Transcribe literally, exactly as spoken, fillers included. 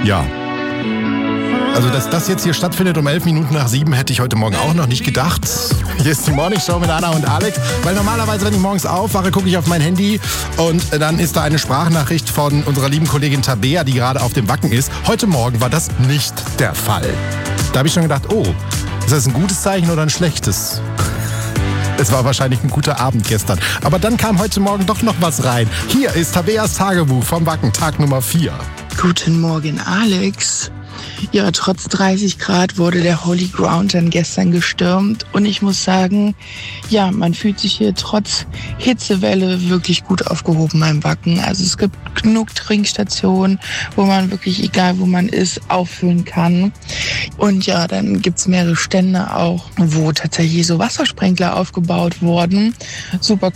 Ja. Also, dass das jetzt hier stattfindet um elf Minuten nach sieben, hätte ich heute Morgen auch noch nicht gedacht. Hier ist die Morning Show mit Anna und Alex. Weil normalerweise, wenn ich morgens aufwache, gucke ich auf mein Handy und dann ist da eine Sprachnachricht von unserer lieben Kollegin Tabea, die gerade auf dem Wacken ist. Heute Morgen war das nicht der Fall. Da habe ich schon gedacht, oh, ist das ein gutes Zeichen oder ein schlechtes? Es war wahrscheinlich ein guter Abend gestern. Aber dann kam heute Morgen doch noch was rein. Hier ist Tabeas Tagebuch vom Wacken, Tag Nummer vier. Guten Morgen, Alex. Ja, trotz dreißig Grad wurde der Holy Ground dann gestern gestürmt. Und ich muss sagen, ja, man fühlt sich hier trotz Hitzewelle wirklich gut aufgehoben beim Wacken. Also es gibt genug Trinkstationen, wo man wirklich, egal wo man ist, auffüllen kann. Und ja, dann gibt's mehrere Stände auch, wo tatsächlich so Wassersprenkler aufgebaut wurden. Super